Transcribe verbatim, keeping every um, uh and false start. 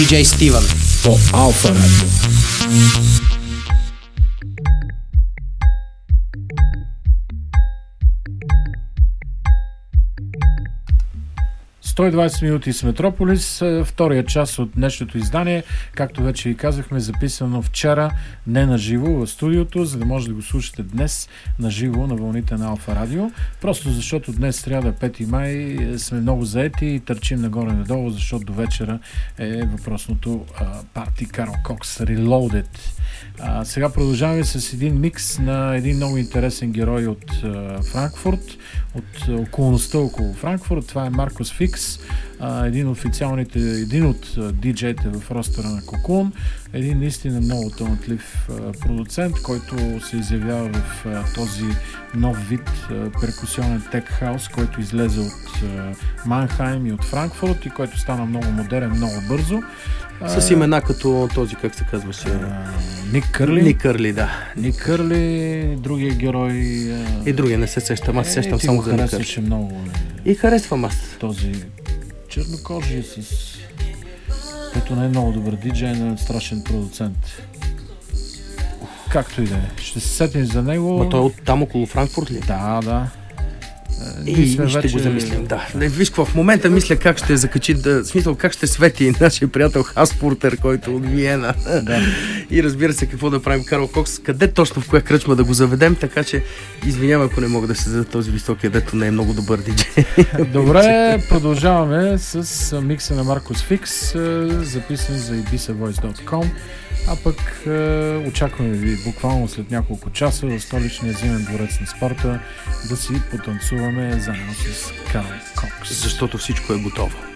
диджей Стивън по Алфа Радио. сто и двадесет минути с Метрополис, втория част от днешното издание, както вече ви казахме, записано вчера, не на живо в студиото, за да може да го слушате днес на живо на вълните на Алфа Радио. Просто защото днес сряда, пети май, сме много заети и търчим нагоре-надолу, защото до вечера е въпросното парти Карл Кокс Reloaded. А, сега продължаваме с един микс на един много интересен герой от а, Франкфурт, от а, околността около Франкфурт. Това е Маркус Фикс, а, един, официалните, един от а, диджеите в ростера на Cocoon, един наистина много талантлив а, продуцент, който се изявява в а, този нов вид а, перкусионен тек хаус, който излезе от а, Манхайм и от Франкфурт и който стана много модерен, много бързо. С имена като този, как се казваше? Ник Кърли. Ник Кърли, да. Ник Кърли, другия герой. И другия не се сещам, аз сещам е, само за Ник Кърли. Много. И харесвам аз. Този чернокожий с... който не е много добър диджей, но е страшен продуцент. Както и да е. Ще се сетим за него. Ма той е от там около Франкфурт ли? Да, да. И ще вече... го замислим, да. Не, виж какво, в момента мисля как ще закачи, да, в смисъл как ще свети нашия приятел Хаспуртер, който е от Виена. Да. И разбира се какво да правим Карл Кокс, къде точно в коя кръчма да го заведем, така че извинявам, ако не мога да се за този високия, дето не е много добър диджей. Добре, продължаваме с микса на Маркус Фикс, записан за ibiza voice точка com. А пък е, очакваме ви буквално след няколко часа в столичния зимен дворец на спорта да си потанцуваме заедно с Карл Кокс. Защото всичко е готово.